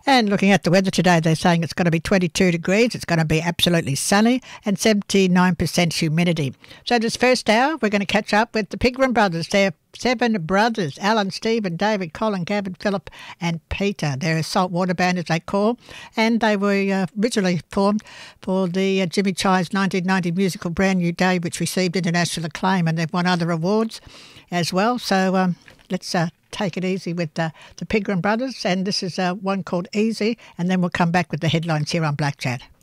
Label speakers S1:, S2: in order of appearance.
S1: And looking at the weather today, they're saying it's going to be 22 degrees. It's going to be absolutely sunny and 79% humidity. So this first hour, we're going to catch up with the Pigram brothers. They're 7 brothers: Alan, Stephen, David, Colin, Gavin, Philip and Peter. They're a saltwater band, as they call, and they were originally formed for the Jimmy Chive's 1990 musical Brand New Day, which received international acclaim, and they've won other awards as well. So let's take it easy with the Pigram brothers, and this is one called Easy, and then we'll come back with the headlines here on Black Chat.